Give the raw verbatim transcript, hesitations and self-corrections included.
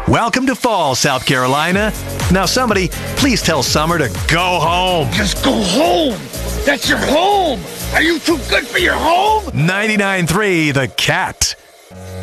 Welcome to fall, South Carolina. Now somebody, please tell Summer to go home. Just go home. That's your home. Are you too good for your home? ninety-nine point three The Cat.